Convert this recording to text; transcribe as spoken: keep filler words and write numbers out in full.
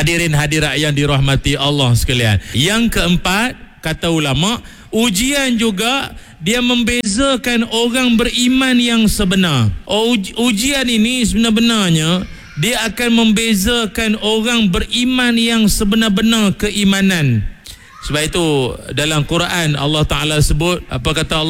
Hadirin hadirat yang dirahmati Allah sekalian. Yang keempat, kata ulama, ujian juga dia membezakan orang beriman yang sebenar. Uj- ujian ini sebenar-benarnya dia akan membezakan orang beriman yang sebenar-benar keimanan. Sebab itu dalam Quran Allah Ta'ala sebut, apa kata Allah?